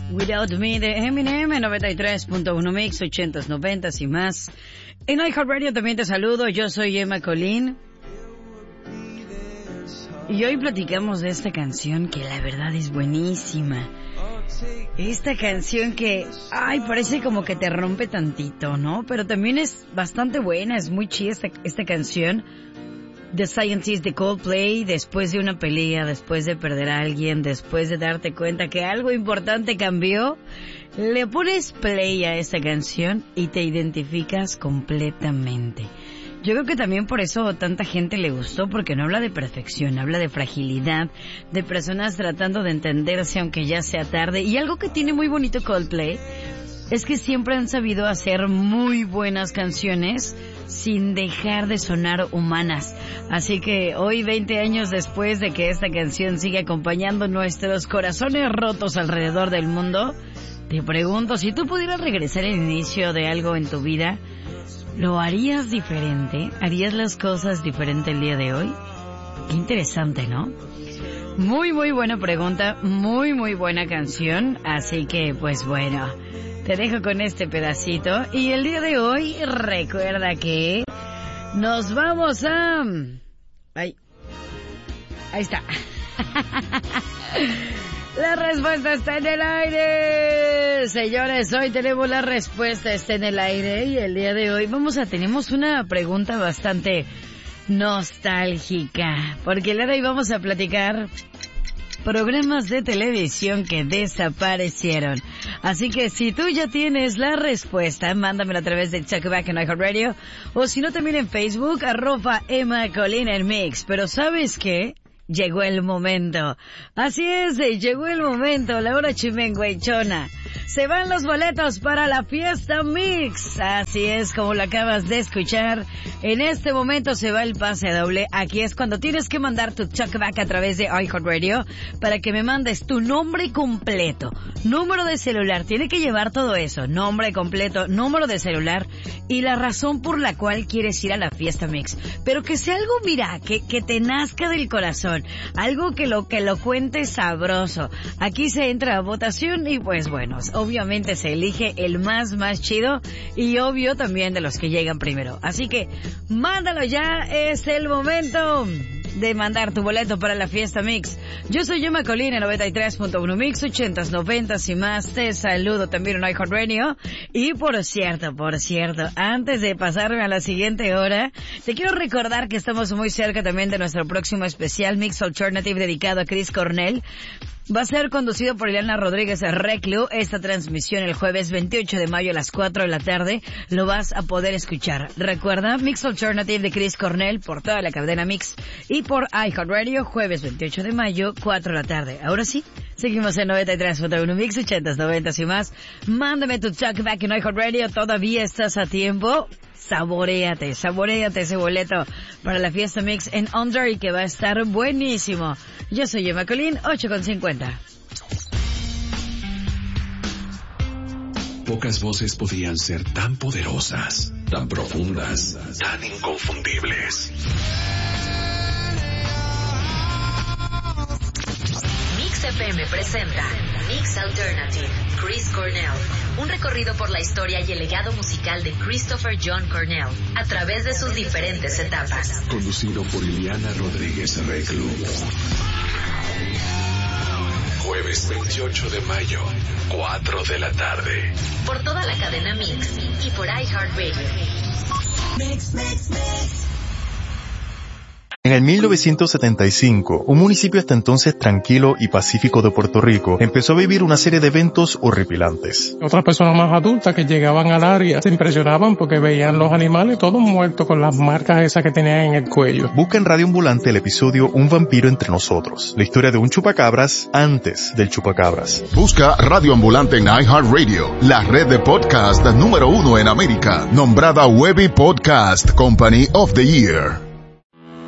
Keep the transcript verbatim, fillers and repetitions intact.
Without Me de Eminem en noventa y tres punto uno Mix, ochentas, noventas y más. En iHeartRadio también te saludo, yo soy Emma Colín. Y hoy platicamos de esta canción que la verdad es buenísima. Esta canción que, ay, parece como que te rompe tantito, ¿no? Pero también es bastante buena, es muy chida esta, esta canción. The Scientist de Coldplay, después de una pelea, después de perder a alguien, después de darte cuenta que algo importante cambió, le pones play a esta canción y te identificas completamente. Yo creo que también por eso tanta gente le gustó, porque no habla de perfección, habla de fragilidad, de personas tratando de entenderse aunque ya sea tarde. Y algo que tiene muy bonito Coldplay es que siempre han sabido hacer muy buenas canciones sin dejar de sonar humanas. Así que hoy, veinte años después de que esta canción sigue acompañando nuestros corazones rotos alrededor del mundo, te pregunto, si tú pudieras regresar al inicio de algo en tu vida, ¿lo harías diferente? ¿Harías las cosas diferente el día de hoy? Qué interesante, ¿no? Muy, muy buena pregunta, muy, muy buena canción. Así que, pues bueno, te dejo con este pedacito. Y el día de hoy, recuerda que nos vamos a... Ay, ahí está. La respuesta está en el aire. Señores, hoy tenemos la respuesta está en el aire. Y el día de hoy vamos a... Tenemos una pregunta bastante nostálgica. Porque el día de hoy vamos a platicar programas de televisión que desaparecieron. Así que si tú ya tienes la respuesta, mándamela a través de Talkback en iHeartRadio, o si no también en Facebook, arroba Emma Colín en Mix. Pero ¿sabes qué? Llegó el momento. Así es, llegó el momento, la hora chimenguechona. Se van los boletos para la fiesta Mix. Así es, como lo acabas de escuchar. En este momento se va el pase doble. Aquí es cuando tienes que mandar tu talkback a través de iHeartRadio para que me mandes tu nombre completo, número de celular. Tiene que llevar todo eso, nombre completo, número de celular y la razón por la cual quieres ir a la fiesta Mix. Pero que sea algo, mira, que, que te nazca del corazón. Algo que lo, que lo cuente sabroso. Aquí se entra a votación y pues bueno, obviamente se elige el más más chido y obvio también de los que llegan primero. Así que mándalo ya, es el momento de mandar tu boleto para la fiesta Mix. Yo soy Emma Colín en noventa y tres punto uno Mix, ochentas, noventas y más. Te saludo también en iHeartRadio. Y por cierto, por cierto, antes de pasarme a la siguiente hora, te quiero recordar que estamos muy cerca también de nuestro próximo especial Mix Alternative dedicado a Chris Cornell. Va a ser conducido por Ileana Rodríguez Reclu. Esta transmisión el jueves veintiocho de mayo a las cuatro de la tarde lo vas a poder escuchar. Recuerda, Mix Alternative de Chris Cornell por toda la cadena Mix y por iHeartRadio, jueves veintiocho de mayo, cuatro de la tarde. Ahora sí, seguimos en noventa y tres punto uno Mix, ochentas, noventas y más. Mándame tu talkback en iHeartRadio, todavía estás a tiempo. Saboréate, saboréate ese boleto para la fiesta Mix en Under y que va a estar buenísimo. Yo soy Emma Colín, ocho con cincuenta. Pocas voces podían ser tan poderosas, tan profundas, tan inconfundibles. Mix F M presenta Mix Alternative, Chris Cornell. Un recorrido por la historia y el legado musical de Christopher John Cornell a través de sus diferentes etapas. Conducido por Ileana Rodríguez Reclu. Jueves veintiocho de mayo, cuatro de la tarde. Por toda la cadena Mix y por iHeartRadio. Mix, mix, mix. En el mil novecientos setenta y cinco, un municipio hasta entonces tranquilo y pacífico de Puerto Rico empezó a vivir una serie de eventos horripilantes. Otras personas más adultas que llegaban al área se impresionaban porque veían los animales todos muertos con las marcas esas que tenían en el cuello. Busca en Radio Ambulante el episodio Un vampiro entre nosotros, la historia de un chupacabras antes del chupacabras. Busca Radio Ambulante en iHeartRadio, la red de podcast número uno en América, nombrada Webby Podcast Company of the Year.